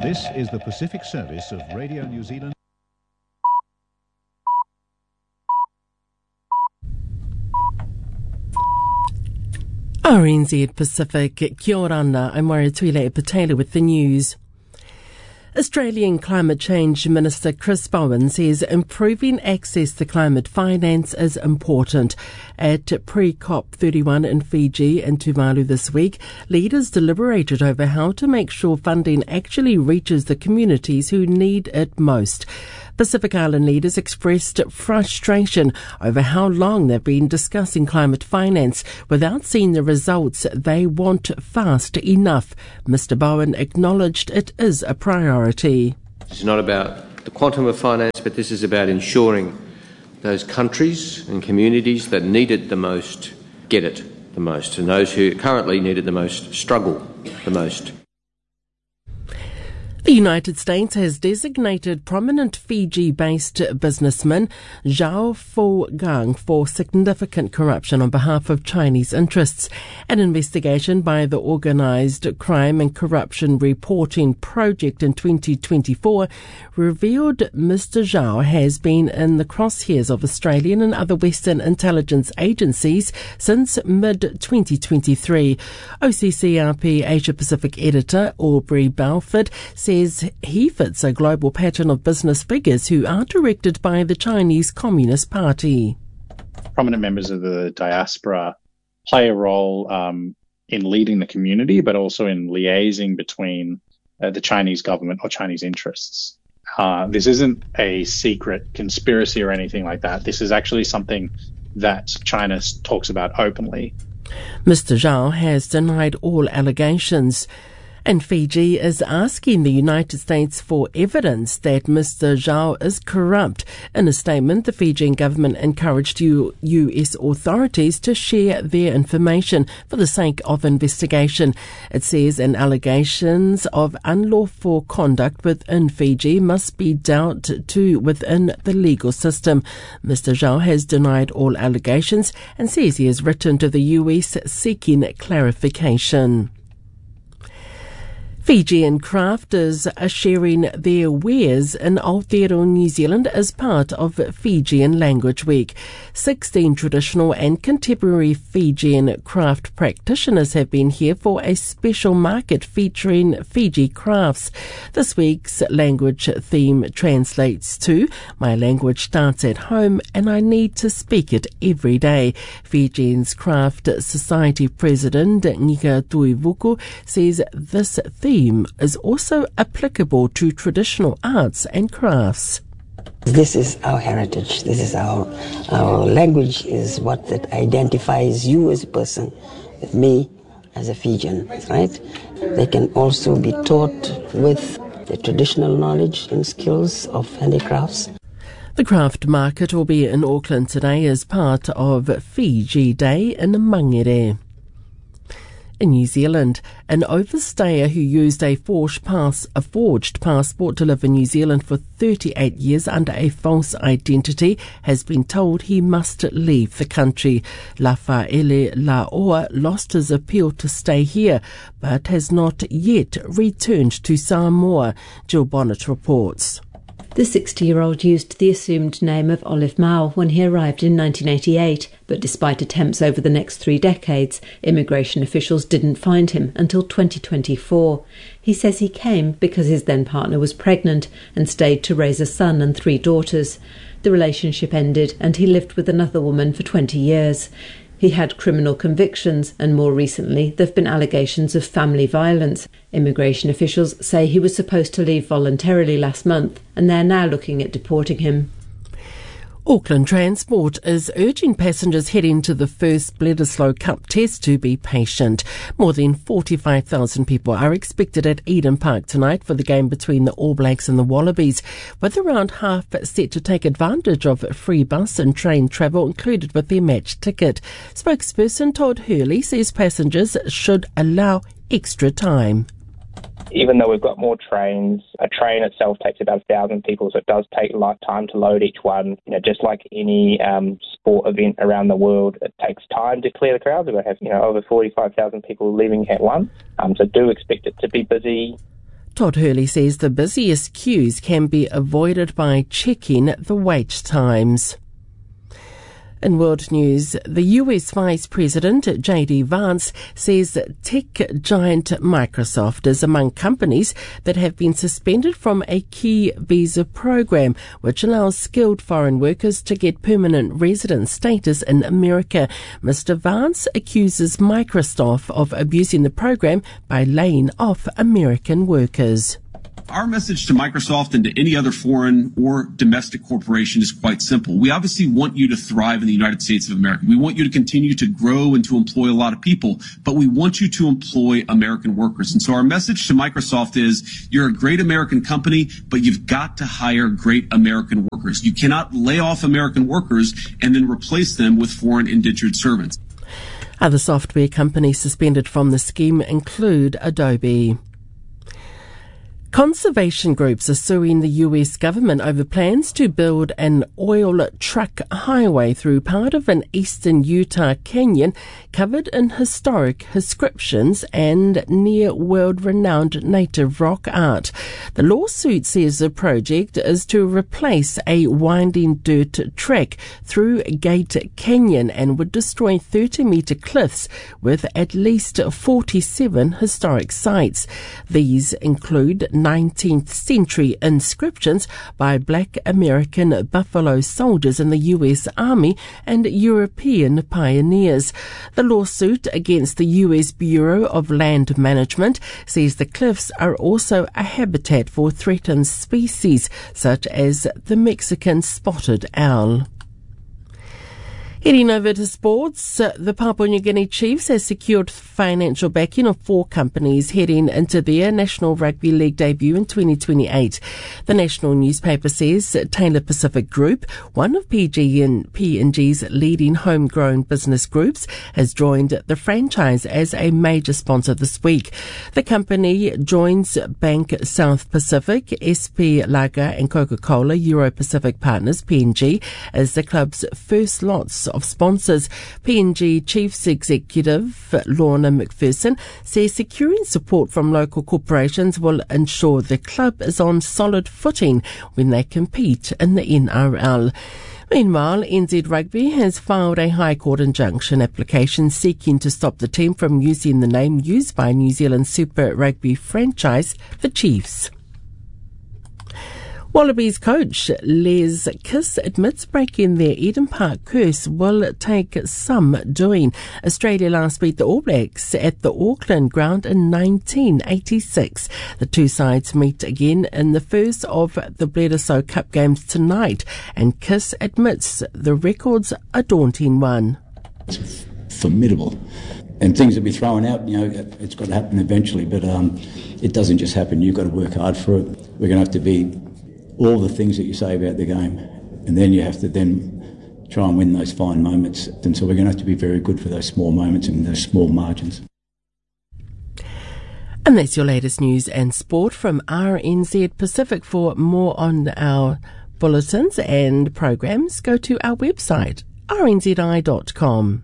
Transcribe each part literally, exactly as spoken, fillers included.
This is the Pacific Service of Radio New Zealand. R N Z Pacific, kia ora ana, I'm Waratuile Patela with the news. Australian Climate Change Minister Chris Bowen says improving access to climate finance is important. At pre-COP thirty-one in Fiji and Tuvalu this week, leaders deliberated over how to make sure funding actually reaches the communities who need it most. Pacific Island leaders expressed frustration over how long they've been discussing climate finance without seeing the results they want fast enough. Mister Bowen acknowledged it is a priority. It's not about the quantum of finance, but this is about ensuring those countries and communities that need it the most get it the most, and those who currently need it the most struggle the most. The United States has designated prominent Fiji-based businessman Zhao Fugang for significant corruption on behalf of Chinese interests. An investigation by the Organised Crime and Corruption Reporting Project in twenty twenty-four revealed Mister Zhao has been in the crosshairs of Australian and other Western intelligence agencies since mid twenty twenty-three. O C C R P Asia Pacific editor Aubrey Balford says he fits a global pattern of business figures who are directed by the Chinese Communist Party. Prominent members of the diaspora play a role um, in leading the community, but also in liaising between uh, the Chinese government or Chinese interests. Uh, this isn't a secret conspiracy or anything like that. This is actually something that China talks about openly. Mister Zhao has denied all allegations. And Fiji is asking the United States for evidence that Mister Zhao is corrupt. In a statement, the Fijian government encouraged U S authorities to share their information for the sake of investigation. It says an allegations of unlawful conduct within Fiji must be dealt to within the legal system. Mister Zhao has denied all allegations and says he has written to the U S seeking clarification. Fijian crafters are sharing their wares in Aotearoa, New Zealand as part of Fijian Language Week. Sixteen traditional and contemporary Fijian craft practitioners have been here for a special market featuring Fiji crafts. This week's language theme translates to "My language starts at home and I need to speak it every day." Fijian's Craft Society President Nika Tuivuku says this theme is also applicable to traditional arts and crafts. This is our heritage. This is our our language is what that identifies you as a person, with me as a Fijian, right? They can also be taught with the traditional knowledge and skills of handicrafts. The craft market will be in Auckland today as part of Fiji Day in Mangere. In New Zealand, an overstayer who used a forged, pass, a forged passport to live in New Zealand for thirty-eight years under a false identity has been told he must leave the country. Lafaele Laoa lost his appeal to stay here, but has not yet returned to Samoa. Jill Bonnet reports. The sixty-year-old used the assumed name of Olive Mao when he arrived in nineteen eighty-eight, but despite attempts over the next three decades, immigration officials didn't find him until twenty twenty-four. He says he came because his then-partner was pregnant and stayed to raise a son and three daughters. The relationship ended and he lived with another woman for twenty years. He had criminal convictions, and more recently there have been allegations of family violence. Immigration officials say he was supposed to leave voluntarily last month, and they're now looking at deporting him. Auckland Transport is urging passengers heading to the first Bledisloe Cup test to be patient. More than forty-five thousand people are expected at Eden Park tonight for the game between the All Blacks and the Wallabies, with around half set to take advantage of free bus and train travel included with their match ticket. Spokesperson Todd Hurley says passengers should allow extra time. Even though we've got more trains, a train itself takes about a thousand people, so it does take a lot of time to load each one. You know, just like any um, sport event around the world, it takes time to clear the crowds. We're going to have, you know, over forty-five thousand people leaving at once, um, so do expect it to be busy. Todd Hurley says the busiest queues can be avoided by checking the wait times. In world news, the U S Vice President J D Vance says tech giant Microsoft is among companies that have been suspended from a key visa program which allows skilled foreign workers to get permanent resident status in America. Mister Vance accuses Microsoft of abusing the program by laying off American workers. Our message to Microsoft and to any other foreign or domestic corporation is quite simple. We obviously want you to thrive in the United States of America. We want you to continue to grow and to employ a lot of people, but we want you to employ American workers. And so our message to Microsoft is you're a great American company, but you've got to hire great American workers. You cannot lay off American workers and then replace them with foreign indentured servants. Other software companies suspended from the scheme include Adobe. Conservation groups are suing the U S government over plans to build an oil truck highway through part of an eastern Utah canyon covered in historic inscriptions and near world-renowned native rock art. The lawsuit says the project is to replace a winding dirt track through Gate Canyon and would destroy thirty-metre cliffs with at least forty-seven historic sites. These include nineteenth century inscriptions by black American buffalo soldiers in the U S Army and European pioneers. The lawsuit against the U S Bureau of Land Management says the cliffs are also a habitat for threatened species such as the Mexican spotted owl. Heading over to sports, uh, the Papua New Guinea Chiefs has secured financial backing of four companies heading into their National Rugby League debut in twenty twenty-eight. The national newspaper says Taylor Pacific Group, one of P G and P and G's leading homegrown business groups, has joined the franchise as a major sponsor this week. The company joins Bank South Pacific, S P Lager and Coca-Cola Euro Pacific Partners, P and G, as the club's first lots of sponsors. P and G Chiefs Executive Lorna McPherson says securing support from local corporations will ensure the club is on solid footing when they compete in the N R L. Meanwhile, N Z Rugby has filed a High Court injunction application seeking to stop the team from using the name used by New Zealand Super Rugby franchise, the Chiefs. Wallabies coach Les Kiss admits breaking their Eden Park curse will take some doing. Australia last beat the All Blacks at the Auckland ground in nineteen eighty-six. The two sides meet again in the first of the Bledisloe Cup games tonight, and Kiss admits the record's a daunting one. It's formidable. And things will be thrown out, you know, it's got to happen eventually, but um, it doesn't just happen. You've got to work hard for it. We're going to have to be all the things that you say about the game, and then you have to then try and win those fine moments. And so we're going to have to be very good for those small moments and those small margins. And that's your latest news and sport from R N Z Pacific. For more on our bulletins and programs, go to our website, r n z i dot com.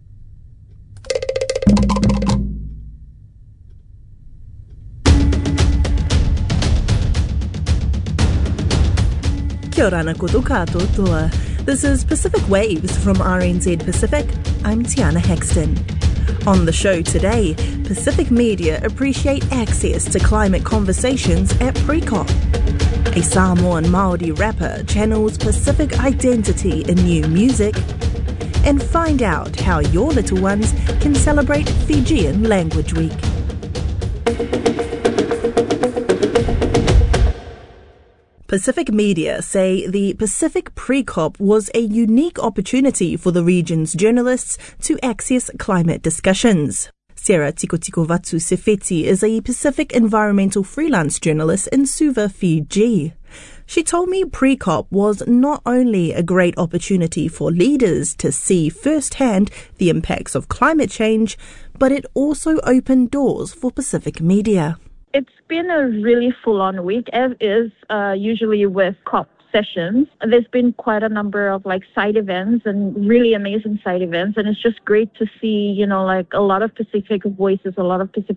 Kia ora na koutou toa. This is Pacific Waves from R N Z Pacific. I'm Tiana Hexton. On the show today, Pacific media appreciate access to climate conversations at Pre-COP. A Samoan Māori rapper channels Pacific identity in new music. And find out how your little ones can celebrate Fijian Language Week. Pacific media say the Pacific Pre-COP was a unique opportunity for the region's journalists to access climate discussions. Sarah Tikotiko-Vatu Sefeti is a Pacific environmental freelance journalist in Suva, Fiji. She told me Pre-COP was not only a great opportunity for leaders to see firsthand the impacts of climate change, but it also opened doors for Pacific media. It's been a really full-on week, as is uh, usually with COP sessions. There's been quite a number of like side events and really amazing side events, and it's just great to see, you know, like a lot of Pacific voices, a lot of Pacific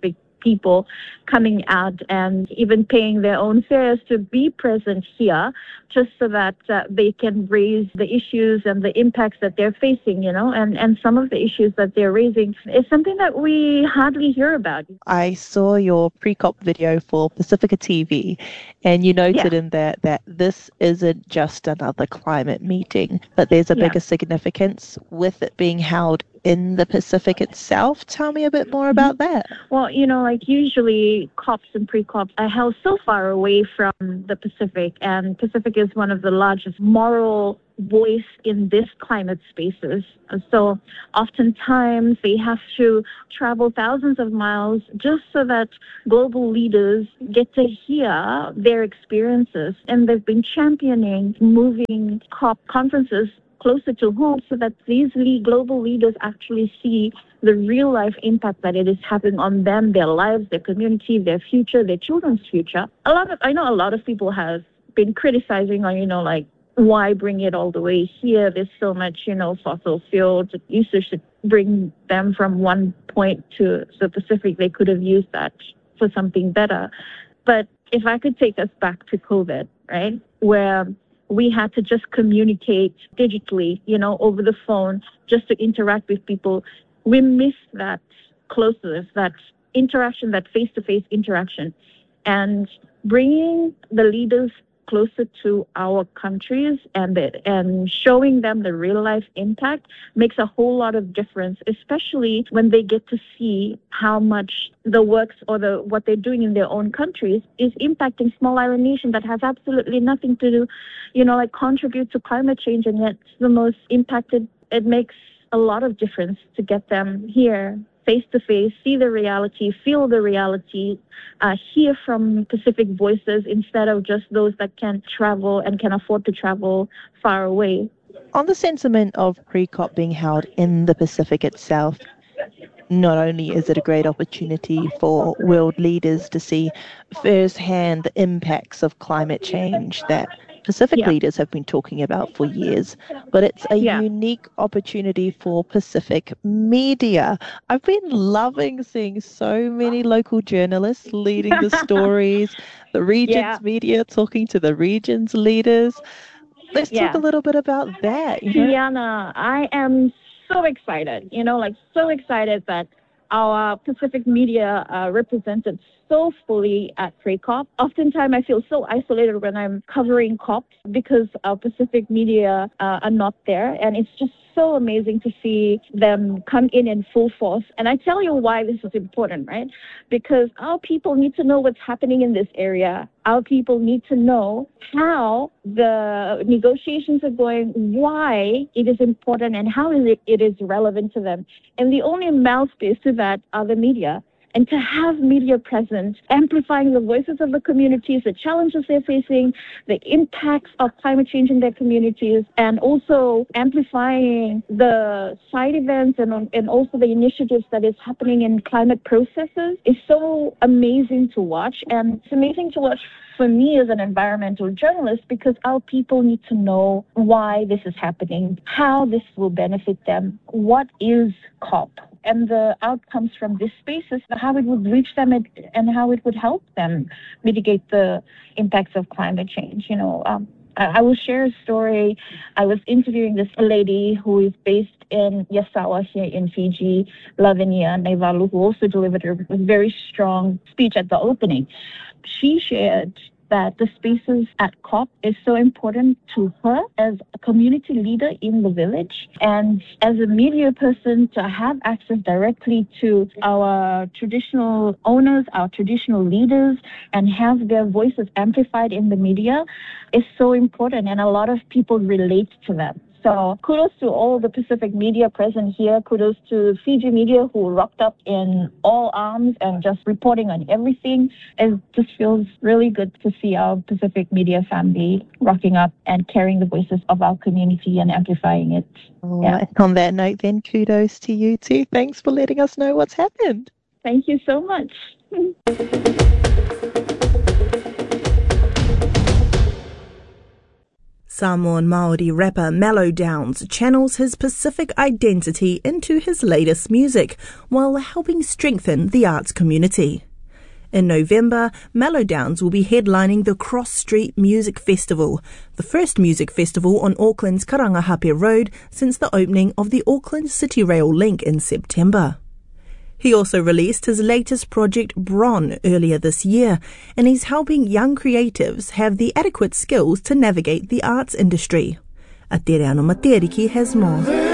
people coming out and even paying their own fares to be present here, just so that uh, they can raise the issues and the impacts that they're facing, you know, and, and some of the issues that they're raising is something that we hardly hear about. I saw your pre-COP video for Pacifica T V, and you noted yeah. in that that this isn't just another climate meeting, but there's a yeah. bigger significance with it being held in the Pacific itself. Tell me a bit more about that. Well, you know, like usually COPs and pre-COPs are held so far away from the Pacific, and Pacific is one of the largest moral voice in this climate spaces. So oftentimes they have to travel thousands of miles just so that global leaders get to hear their experiences. And they've been championing moving COP conferences closer to home so that these global leaders actually see the real life impact that it is having on them, their lives, their community, their future, their children's future. A lot of, I know a lot of people have been criticizing on, you know, like, why bring it all the way here? There's so much, you know, fossil fuels. You should bring them from one point to the Pacific. They could have used that for something better. But if I could take us back to COVID, right, where we had to just communicate digitally, you know, over the phone, just to interact with people. We missed that closeness, that interaction, that face-to-face interaction. And bringing the leaders closer to our countries and the, and showing them the real life impact makes a whole lot of difference, especially when they get to see how much the works or the what they're doing in their own countries is impacting small island nation that has absolutely nothing to do, you know, like contribute to climate change, and yet it's the most impacted. It makes a lot of difference to get them here face-to-face, see the reality, feel the reality, uh, hear from Pacific voices instead of just those that can travel and can afford to travel far away. On the sentiment of pre-COP being held in the Pacific itself, not only is it a great opportunity for world leaders to see firsthand the impacts of climate change that Pacific yeah. leaders have been talking about for years, but it's a yeah. unique opportunity for Pacific media. I've been loving seeing so many local journalists leading the stories, the region's yeah. media talking to the region's leaders. Let's yeah. talk a little bit about that. You know? Tiana, I am so excited, you know, like so excited that our Pacific media uh, represented so fully at pre-COP. Oftentimes I feel so isolated when I'm covering COPs because our Pacific media uh, are not there, and it's just so amazing to see them come in in full force. And I tell you why this is important, right? Because our people need to know what's happening in this area. Our people need to know how the negotiations are going, why it is important, and how is it, it is relevant to them. And the only mouthpiece to that are the media. And to have media present, amplifying the voices of the communities, the challenges they're facing, the impacts of climate change in their communities, and also amplifying the side events and, and also the initiatives that is happening in climate processes is so amazing to watch. And it's amazing to watch for me as an environmental journalist because our people need to know why this is happening, how this will benefit them, what is COP, and the outcomes from this spaces, how it would reach them and, and how it would help them mitigate the impacts of climate change. You know, um, I, I will share a story. I was interviewing this lady who is based in Yasawa here in Fiji, Lavinia Naivalu, who also delivered a very strong speech at the opening. She shared that the spaces at COP is so important to her as a community leader in the village, and as a media person to have access directly to our traditional owners, our traditional leaders, and have their voices amplified in the media is so important, and a lot of people relate to them. So kudos to all the Pacific media present here. Kudos to Fiji media who rocked up in all arms and just reporting on everything. It just feels really good to see our Pacific media family rocking up and carrying the voices of our community and amplifying it. Oh, yeah. And on that note, then kudos to you too. Thanks for letting us know what's happened. Thank you so much. Samoan Māori rapper Mellow Downs channels his Pacific identity into his latest music while helping strengthen the arts community. In November, Mellowdowns will be headlining the Cross Street Music Festival, the first music festival on Auckland's Karangahape Road since the opening of the Auckland City Rail link in September. He also released his latest project, Bron, earlier this year, and he's helping young creatives have the adequate skills to navigate the arts industry. Atere Ano Materiki has more.